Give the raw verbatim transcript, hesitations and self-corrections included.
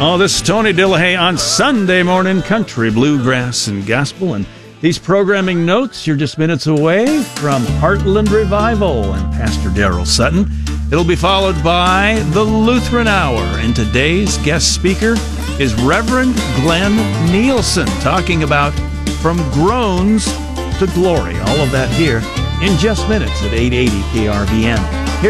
Oh, this is Tony Dillahay on Sunday Morning Country, Bluegrass, and Gospel. And these programming notes, you're just minutes away from Heartland Revival and Pastor Daryl Sutton. It'll be followed by the Lutheran Hour. And today's guest speaker is Reverend Glenn Nielsen, talking about From Groans to Glory. All of that here in just minutes at eight eighty K R V N.